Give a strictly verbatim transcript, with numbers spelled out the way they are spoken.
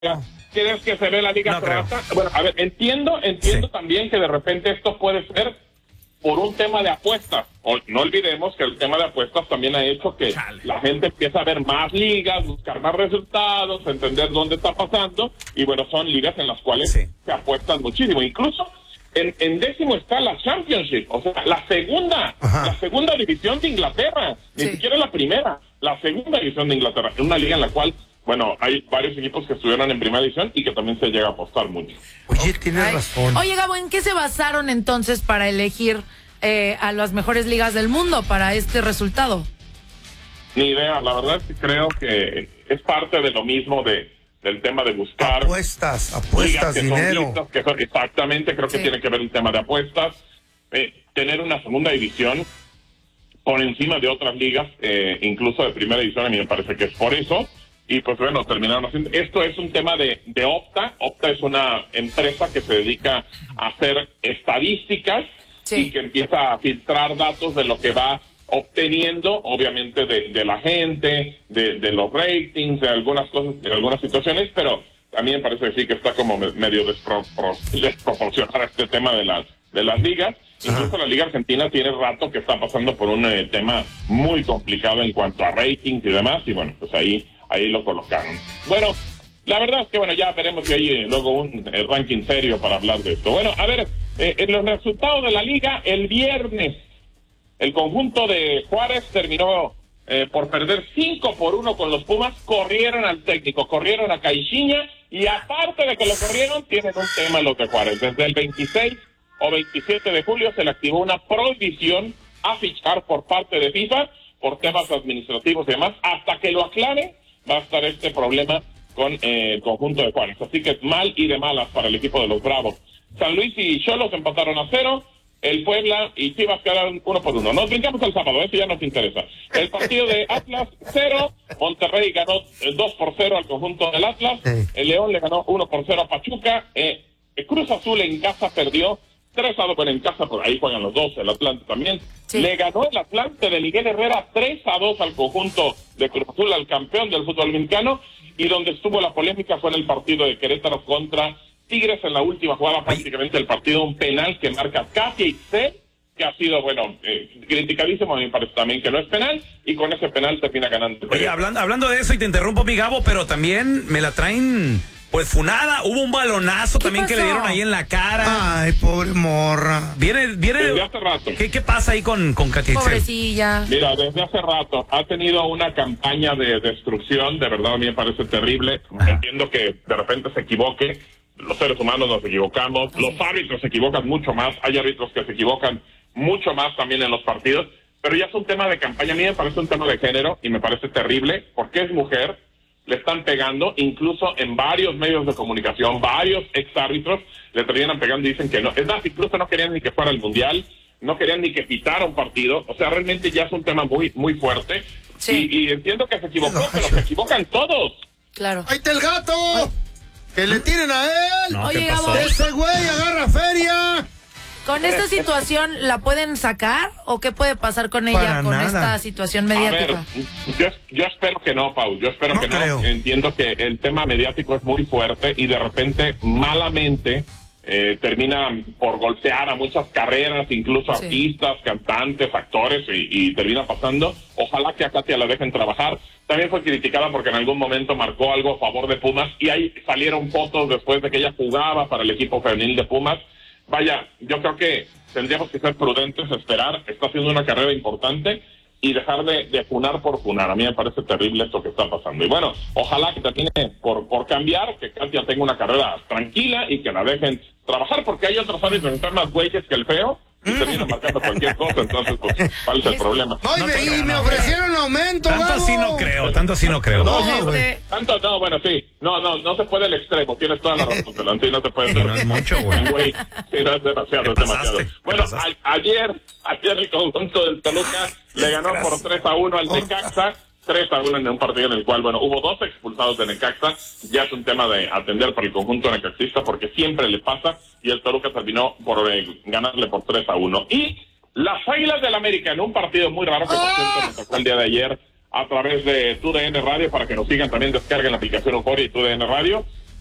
¿Crees que se ve la liga no croata? Bueno, a ver, entiendo, entiendo sí. también que de repente esto puede ser por un tema de apuestas. O, no olvidemos que el tema de apuestas también ha hecho que Chale. la gente empiece a ver más ligas, buscar más resultados, entender dónde está pasando, y bueno, son ligas en las cuales sí. se apuestan muchísimo. Incluso en, en décimo está la Championship, o sea, la segunda, Ajá. la segunda división de Inglaterra, ni sí. siquiera la primera, la segunda división de Inglaterra, una liga en la cual, bueno, hay varios equipos que estuvieron en primera división y que también se llega a apostar mucho. Oye, tienes Ay. razón. Oye, Gabo, ¿en qué se basaron entonces para elegir eh, a las mejores ligas del mundo para este resultado? Ni idea, la verdad es que creo que es parte de lo mismo de del tema de buscar apuestas, apuestas, que dinero. Son listas, que son, exactamente, creo sí. que tiene que ver un tema de apuestas, eh, tener una segunda división por encima de otras ligas, eh, incluso de primera división, a mí me parece que es por eso. Y pues bueno, terminaron haciendo. Esto es un tema de, de Opta. Opta es una empresa que se dedica a hacer estadísticas sí. y que empieza a filtrar datos de lo que va obteniendo, obviamente, de, de la gente, de, de los ratings, de algunas cosas, de algunas situaciones, pero a mí me parece que sí que está como medio despro, pro, desproporcionado este tema de las, de las ligas. Ajá. Incluso la Liga Argentina tiene rato que está pasando por un eh, tema muy complicado en cuanto a ratings y demás, y bueno, pues ahí ahí lo colocaron. Bueno, la verdad es que bueno, ya veremos si hay eh, luego un eh, ranking serio para hablar de esto. Bueno, a ver, eh, en los resultados de la liga, el viernes, el conjunto de Juárez terminó eh, por perder cinco por uno con los Pumas, corrieron al técnico, corrieron a Caixinha, y aparte de que lo corrieron, tienen un tema los de Juárez. Desde el veintiséis o veintisiete de julio se le activó una prohibición a fichar por parte de FIFA, por temas administrativos y demás, hasta que lo aclare, va a estar este problema con eh, el conjunto de Juárez. Así que mal y de malas para el equipo de los Bravos. San Luis y Xolos empataron a cero. El Puebla y Chivas quedaron uno por uno. Nos brincamos el sábado, eso ya nos interesa. El partido de Atlas, cero. Monterrey ganó dos por cero al conjunto del Atlas. El León le ganó uno por cero a Pachuca. Eh, el Cruz Azul en casa perdió tres a dos, bueno, en casa por ahí juegan los dos, el Atlante también. Sí. Le ganó el Atlante de Miguel Herrera tres a dos al conjunto de Cruz Azul, al campeón del fútbol mexicano, y donde estuvo la polémica fue en el partido de Querétaro contra Tigres en la última jugada, prácticamente el partido, un penal que marca Katia Itzel, que ha sido, bueno, eh, criticadísimo, a mí me parece también que no es penal, y con ese penal termina ganando. Oye, hablando, hablando de eso, y te interrumpo, mi Gabo, pero también me la traen... Pues funada, hubo un balonazo también pasó? que le dieron ahí en la cara. Ay, pobre morra. Viene, viene. Desde hace rato. ¿Qué, qué pasa ahí con, con Katia Itzel? Pobrecilla. Mira, desde hace rato ha tenido una campaña de destrucción, de verdad a mí me parece terrible. Ah. Entiendo que de repente se equivoque, los seres humanos nos equivocamos, los árbitros se equivocan mucho más, hay árbitros que se equivocan mucho más también en los partidos, pero ya es un tema de campaña. A mí me parece un tema de género y me parece terrible porque es mujer. Le están pegando, incluso en varios medios de comunicación, varios exárbitros le terminan pegando y dicen que no. Es más, incluso no querían ni que fuera el Mundial, no querían ni que pitara un partido. O sea, realmente ya es un tema muy muy fuerte. Sí. Y, y entiendo que se equivocó, no, pero se equivocan todos. Claro. ¡Ahí está el gato! Ay. ¡Que le tiren a él! No, Oye, ¿qué pasó? ¡Ese güey agarra feria! ¿Con esta situación la pueden sacar o qué puede pasar con ella Para con nada. esta situación mediática? A ver, yo, yo espero que no, Pau, yo espero no que creo. no. Entiendo que el tema mediático es muy fuerte y de repente, malamente, eh, termina por golpear a muchas carreras, incluso sí. artistas, cantantes, actores, y, y termina pasando. Ojalá que a Katia la dejen trabajar. También fue criticada porque en algún momento marcó algo a favor de Pumas y ahí salieron fotos después de que ella jugaba para el equipo femenil de Pumas. Vaya, yo creo que tendríamos que ser prudentes, esperar, está haciendo una carrera importante y dejar de, de funar por funar. A mí me parece terrible esto que está pasando. Y bueno, ojalá que termine por, por cambiar, que Katia tenga una carrera tranquila y que la dejen trabajar, porque hay otros árbitros que están más güeyes que el feo y terminan marcando cualquier cosa, entonces pues cuál es el problema. No, y me, y me ofrecieron aumento, Tanto vamos. así no creo, tanto así no creo. No, No, güey. Tanto, no, bueno, sí. No, no, no se puede el extremo. Tienes toda la razón, Celantí, no se puede. No es mucho, güey. Sí, no es demasiado, es demasiado. Bueno, a, ayer, ayer el conjunto del Toluca le ganó por tres a uno al Necaxa. tres a uno en un partido en el cual, bueno, hubo dos expulsados de Necaxa. Ya es un tema de atender para el conjunto necaxista porque siempre le pasa y el Toluca terminó por eh, ganarle por tres a uno. Y las Águilas del América en un partido muy raro que por cierto nos tocó el día de ayer a través de TUDN Radio, para que nos sigan también, descarguen la aplicación Euforia y TUDN Radio.